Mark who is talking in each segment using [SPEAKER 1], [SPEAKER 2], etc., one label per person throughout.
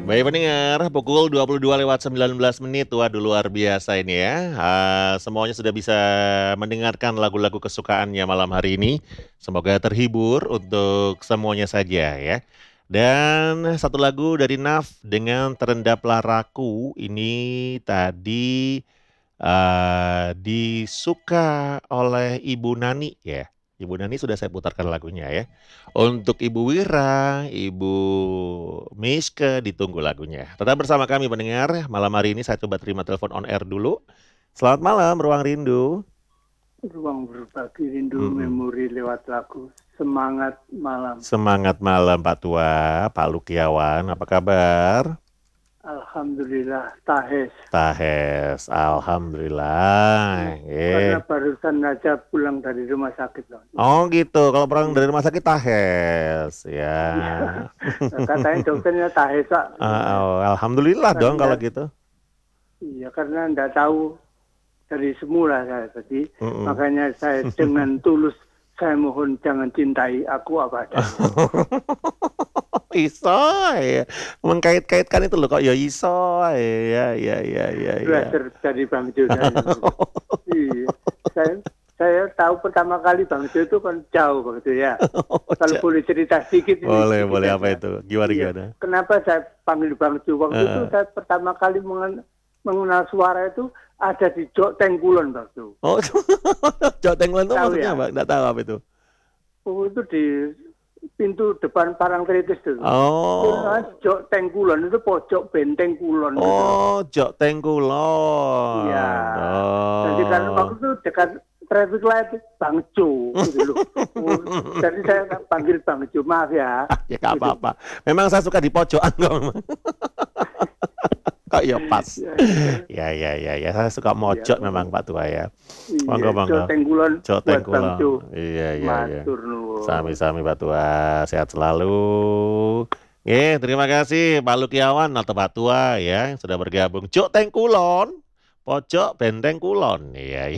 [SPEAKER 1] Baik pendengar, pukul 22:19 waduh luar biasa ini ya, semuanya sudah bisa mendengarkan lagu-lagu kesukaannya malam hari ini. Semoga terhibur untuk semuanya saja ya. Dan satu lagu dari Naf dengan Terendaplah Raku ini tadi, disuka oleh Ibu Nani ya. Ibu Nani sudah saya putarkan lagunya ya. Untuk Ibu Wira, Ibu Miske ditunggu lagunya. Tetap bersama kami pendengar, malam hari ini saya coba terima telepon on air dulu. Selamat malam, Ruang Rindu.
[SPEAKER 2] Ruang berbagi rindu
[SPEAKER 1] Mhm.
[SPEAKER 2] memori lewat lagu. Semangat malam.
[SPEAKER 1] Semangat malam Pak Tua, Pak Lukiawan, apa kabar?
[SPEAKER 2] Alhamdulillah tahes.
[SPEAKER 1] Tahes, alhamdulillah.
[SPEAKER 2] Karena barusan aja pulang dari rumah sakit loh.
[SPEAKER 1] Oh gitu, kalau pulang dari rumah sakit tahes, ya.
[SPEAKER 2] Katanya dokternya tahes Pak.
[SPEAKER 1] Alhamdulillah dong kalau gitu.
[SPEAKER 2] Iya, karena enggak tahu dari semula saya tadi. Makanya saya dengan tulus saya mohon jangan cintai aku apa adanya.
[SPEAKER 1] Iso ya, mengkait-kaitkan itu loh kok ya iso ya.
[SPEAKER 2] Belajar dari Bang Jo. Iya, saya tahu pertama kali Bang Jo itu kan jauh begitu ya. Kalau boleh cerita sedikit.
[SPEAKER 1] Boleh apa itu? Gimana?
[SPEAKER 2] Kenapa saya panggil Bang Jo? Waktu itu saya pertama kali mengenal suara itu ada di Jok Tengkulon Bang Jo.
[SPEAKER 1] Oh, Jok Tengkulon itu maksudnya apa? Nggak tahu apa itu.
[SPEAKER 2] Oh, itu di pintu depan Parangtritis itu.
[SPEAKER 1] Oh.
[SPEAKER 2] Jok Tengkulon itu pojok Benteng Kulon.
[SPEAKER 1] Oh, Jok Tengkulon.
[SPEAKER 2] Iya. Jadi kan waktu itu dekat traffic light Bang Jo gitu loh. Jadi saya panggil Bang Jo, maaf ya.
[SPEAKER 1] Ya nggak apa-apa. Memang saya suka di pojokan kok. Kok ya pas. Ya. Saya suka mojok memang Pak Tua ya. Monggo.
[SPEAKER 2] Jok Tengkulon.
[SPEAKER 1] Iya. Sami-sami Pak Tua, sehat selalu. Terima kasih Pak Lukiawan atau Pak Tua ya yang sudah bergabung. Jok Tengkulon, pojok Benteng Kulon. Iya.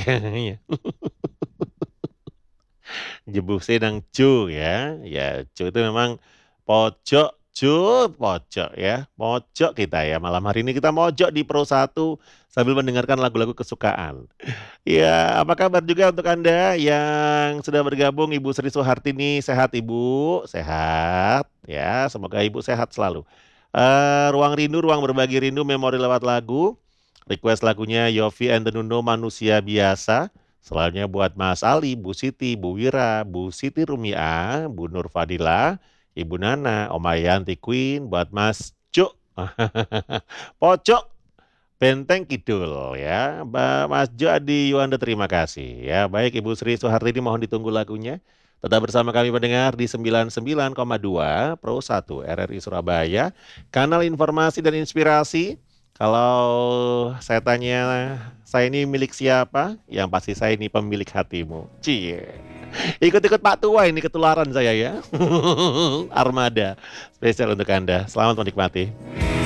[SPEAKER 1] Jebuse nang Jo ya. Ya, Jo itu memang pojok ya. Mojok kita ya. Malam hari ini kita mojok di Pro 1 sambil mendengarkan lagu-lagu kesukaan. Ya, apa kabar juga untuk Anda yang sudah bergabung Ibu Sri Suhartini, sehat Ibu? Sehat ya, semoga Ibu sehat selalu. Ruang Rindu, ruang berbagi rindu, memori lewat lagu. Request lagunya Yofi and the Nuno, Manusia Biasa. Selanjutnya buat Mas Ali, Bu Siti, Bu Wira, Bu Siti Rumia, Bu Nur Fadila, Ibu Nana, Om Ayanti Queen, buat Mas Cuk. Pojok Benteng Kidul ya. Mas Jo Adi Yuanda terima kasih ya. Baik Ibu Sri Suhartini mohon ditunggu lagunya. Tetap bersama kami pendengar di 99,2 Pro 1 RRI Surabaya. Kanal informasi dan inspirasi. Kalau saya tanya, saya ini milik siapa? Yang pasti saya ini pemilik hatimu. Cie. Ikut-ikut Pak Tua ini ketularan saya ya. Armada. Spesial untuk Anda. Selamat menikmati.